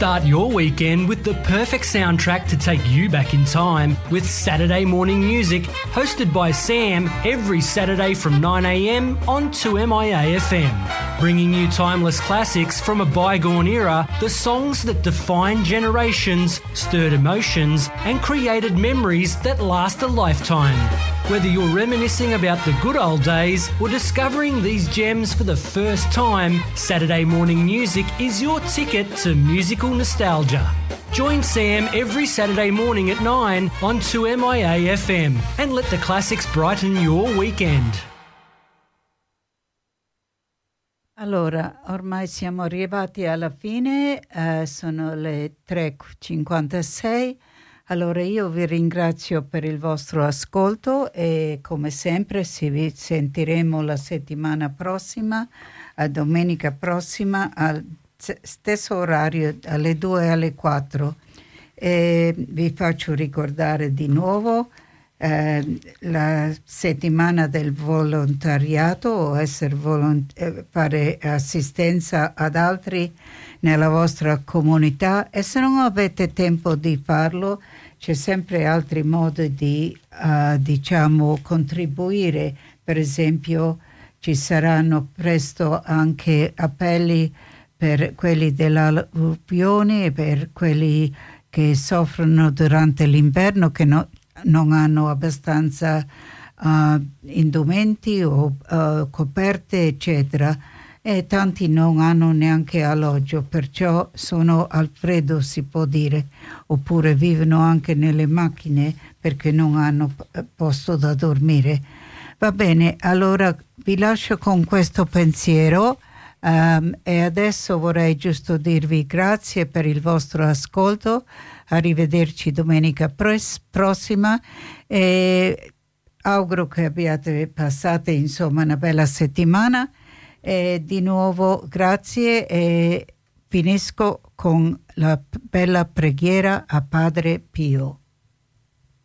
Start your weekend with the perfect soundtrack to take you back in time with Saturday Morning Music, hosted by Sam every Saturday from 9 a.m. on 2MIA FM. Bringing you timeless classics from a bygone era, the songs that defined generations, stirred emotions, and created memories that last a lifetime. Whether you're reminiscing about the good old days or discovering these gems for the first time, Saturday Morning Music is your ticket to musical nostalgia. Join Sam every Saturday morning at 9 on 2MIA FM and let the classics brighten your weekend. Allora, ormai siamo arrivati alla fine, sono le 3:56. Allora io vi ringrazio per il vostro ascolto e come sempre ci sentiremo la settimana prossima, a domenica prossima al stesso orario alle 2 e alle 4. E vi faccio ricordare di nuovo la settimana del volontariato o fare assistenza ad altri nella vostra comunità, e se non avete tempo di farlo c'è sempre altri modi di contribuire. Per esempio ci saranno presto anche appelli per quelli dell'alluvione e per quelli che soffrono durante l'inverno, che non hanno abbastanza indumenti o coperte eccetera, e tanti non hanno neanche alloggio, perciò sono al freddo, si può dire, oppure vivono anche nelle macchine perché non hanno posto da dormire. Va bene, allora vi lascio con questo pensiero e adesso vorrei giusto dirvi grazie per il vostro ascolto. Arrivederci domenica prossima e auguro che abbiate passato insomma una bella settimana. E di nuovo grazie e finisco con la bella preghiera a Padre Pio.